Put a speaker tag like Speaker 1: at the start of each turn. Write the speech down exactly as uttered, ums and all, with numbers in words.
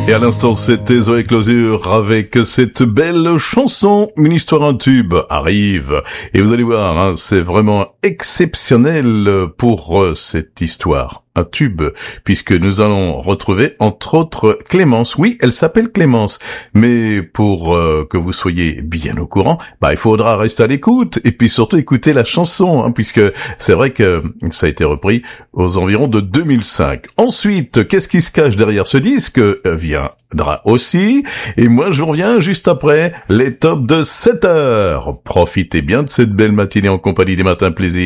Speaker 1: Et à l'instant, c'était Zoé Closure avec cette belle chanson. Une histoire, un tube arrive. Et vous allez voir, hein, c'est vraiment exceptionnel pour euh, cette histoire. Un tube, puisque nous allons retrouver, entre autres, Clémence. Oui, elle s'appelle Clémence. Mais pour euh, que vous soyez bien au courant, bah il faudra rester à l'écoute. Et puis surtout écouter la chanson, hein, puisque c'est vrai que ça a été repris aux environs de deux mille cinq. Ensuite, qu'est-ce qui se cache derrière ce disque viendra aussi. Et moi, je reviens juste après les tops de sept heures. Profitez bien de cette belle matinée en compagnie des Matins Plaisir.